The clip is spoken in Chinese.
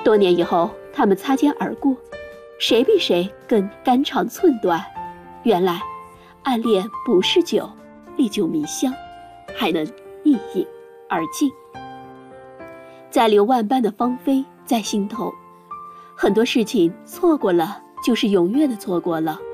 多年以后，他们擦肩而过，谁比谁更肝肠寸断？原来，暗恋不是酒，历久弥香，还能一饮而尽。再流万般的芳菲在心头，很多事情错过了，就是永远的错过了。